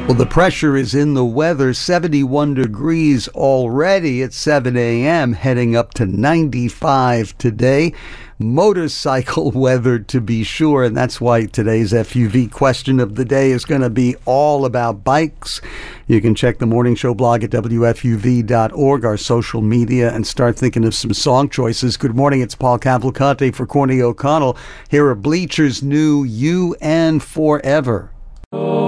Well, the pressure is in the weather. 71 degrees already at 7 a.m., heading up to 95 today. Motorcycle weather, to be sure, and that's why today's FUV question of the day is going to be all about bikes. You can check the morning show blog at WFUV.org, our social media, and start thinking of some song choices. Good morning, it's Paul Cavalcante for Corny O'Connell. Here are Bleacher's new You and Forever.